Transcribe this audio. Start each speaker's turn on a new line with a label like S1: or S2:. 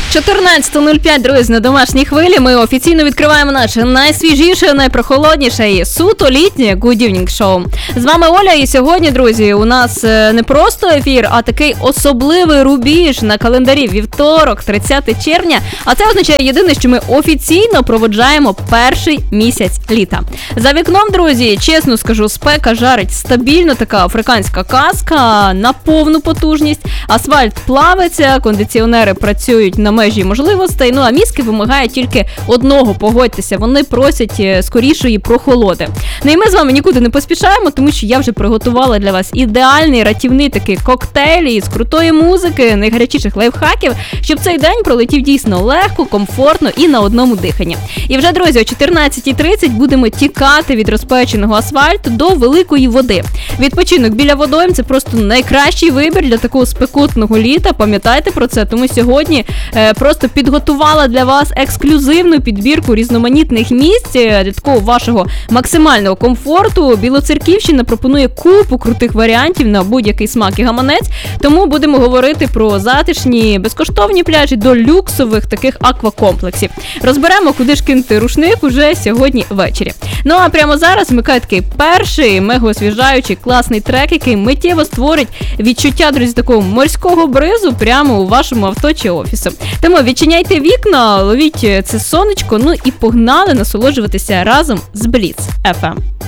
S1: 14.05, друзі, на домашній хвилі. Ми офіційно відкриваємо наше найсвіжіше, найпрохолодніше і суто літнє Good Evening Show. З вами Оля, і сьогодні, друзі, у нас не просто ефір, а такий особливий рубіж на календарі вівторок, 30 червня. А це означає єдине, що ми офіційно проводжаємо перший місяць літа. За вікном, друзі, чесно скажу, спека жарить стабільно, така африканська казка на повну потужність. Асфальт плавиться, кондиціонери працюють на межі можливостей, ну а мізки вимагають тільки одного, погодьтеся, вони просять скорішої прохолоди. Ну і ми з вами нікуди не поспішаємо, тому що я вже приготувала для вас ідеальний ратівний такий коктейль із крутої музики, найгарячіших лайфхаків, щоб цей день пролетів дійсно легко, комфортно і на одному диханні. І вже, друзі, о 14:30 будемо тікати від розпеченого асфальту до великої води. Відпочинок біля водойм – це просто найкращий вибір для такого спекотного літа, пам'ятайте про це, тому сьогодні просто підготувала для вас ексклюзивну підбірку різноманітних місць для такого вашого максимального комфорту. Білоцерківщина пропонує купу крутих варіантів на будь-який смак і гаманець, тому будемо говорити про затишні, безкоштовні пляжі до люксових таких аквакомплексів. Розберемо, куди ж кинути рушник уже сьогодні ввечері. Ну а прямо зараз вмикаю такий перший мега-освіжаючий класний трек, який миттєво створить відчуття, друзі, такого морського бризу прямо у вашому авто чи офісу. Тому відчиняйте вікна, ловіть це сонечко, ну і погнали насолоджуватися разом з Blitz FM.